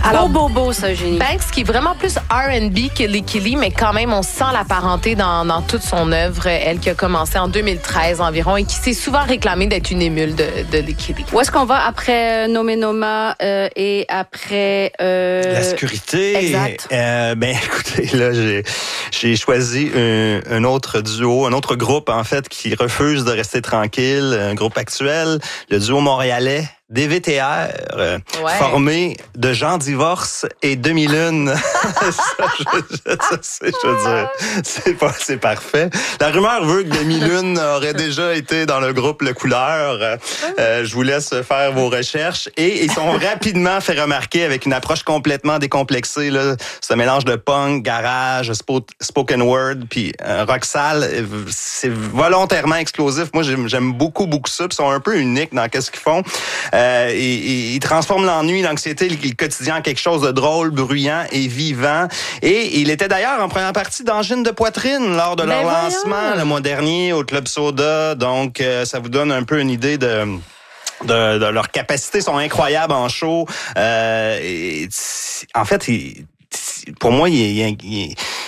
Alors, beau, ça, Eugénie. Banks, qui est vraiment plus R&B que Licky Lee, mais quand même, on sent la parenté dans toute son œuvre. Elle qui a commencé en 2013 environ et qui s'est souvent réclamée d'être une émule de Licky Lee. Où est-ce qu'on va après Nome Noma et après... La sécurité. Exact. Écoutez, là, j'ai choisi un autre duo, un autre groupe, en fait, qui refuse de rester tranquille, un groupe actuel, le duo montréalais. DVTR, formé de Jean Divorce et Demi-Lune. Je veux dire, c'est parfait. La rumeur veut que Demi-Lune aurait déjà été dans le groupe Le Couleur. Je vous laisse faire vos recherches. Et ils sont rapidement fait remarquer avec une approche complètement décomplexée, là. Ce mélange de punk, garage, spoken word, puis rock sale. C'est volontairement explosif. Moi, j'aime beaucoup ça. Puis ils sont un peu uniques dans qu'est-ce qu'ils font. Ils transforment l'ennui, l'anxiété, le quotidien en quelque chose de drôle, bruyant et vivant. Et il était d'ailleurs en première partie d'angine de poitrine lors de leur lancement le mois dernier au Club Soda. Donc, ça vous donne un peu une idée de leurs capacités sont incroyables en show. En fait, pour moi, il